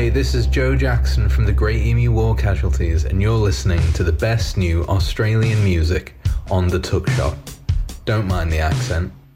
Hi, this is Joe Jackson from the Great Emu War Casualties, and you're listening to the best new Australian music on The Tuck Shop. Don't mind the accent.